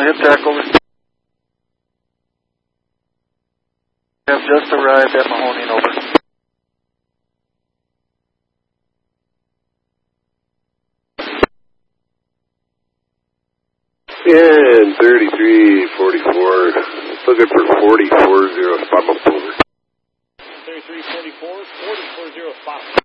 the hip tack over. Have just arrived at Mahoning, over. And 3344, looking for 440, spot up over. 3344, 440, spot.